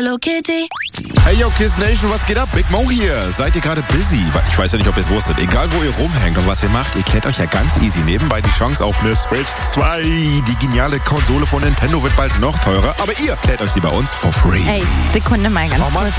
Hello Kitty. Hey yo, Kiss Nation, was geht ab? Big Mo hier. Seid ihr gerade busy? Ich weiß ja nicht, ob ihr es wusstet. Egal, wo ihr rumhängt und was ihr macht, ihr klärt euch ja ganz easy nebenbei die Chance auf eine Switch 2. Die geniale Konsole von Nintendo wird bald noch teurer, aber ihr klärt euch sie bei uns for free. Ey, Sekunde mal ganz Oh Mann. kurz.